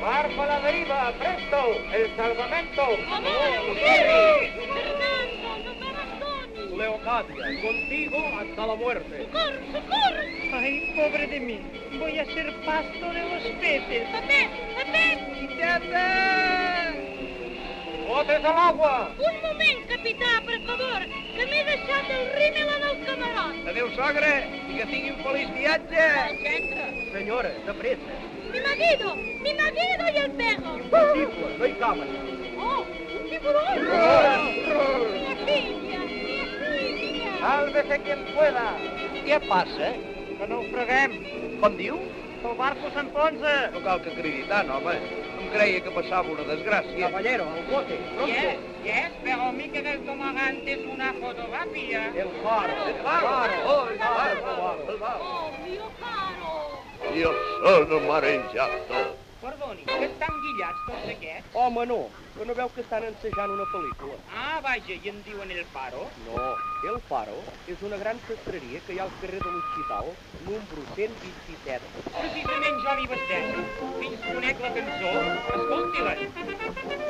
Barco a la deriva, presto, el salvamento. Fernando, no me abandones. Leocadia, contigo hasta la muerte. ¡Socorro, socorro! Ay, pobre de mí. Voy a ser pasto de los peces. ¡Papel, papel! ¡Botes al agua! Un moment, capità, per favor, que m'he deixat el rímel en el camarot. Adéu, sogre, i que tingui un feliç viatge. Centre. Senyora, de pressa. Mi marido y el perro. Impossible, no hi caben. ¡Oh, un tiburón! Corre, ¡Mi filla! Sálvese quien pueda. Què passa? Que naufraguem. Com diu? El barco s'enfonsa. No cal que cridi tant, home. Em creia que passava una desgràcia. Caballero, al bote, pronto. Yes, pero mi querer tomar antes una fotografía. El faro, el faro. Oh, el faro. ¡Oh, mio caro! Jo sono marejado. Perdoni, que estan guillats tots aquests? Home, no, que no veu que estan ensejant una pel·lícula. Ah, vaja, i en diuen El Faro? No, El Faro és una gran sastreria que hi ha al carrer de l'Hospital, número 127. Precisament